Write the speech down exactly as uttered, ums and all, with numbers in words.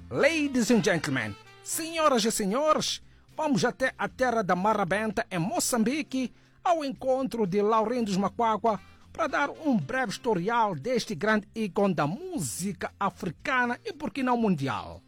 Ladies and gentlemen, senhoras e senhores, vamos até a terra da Marrabenta, em Moçambique, ao encontro de Laurendos Macuacua, para dar um breve historial deste grande ícone da música africana e, por que não, mundial.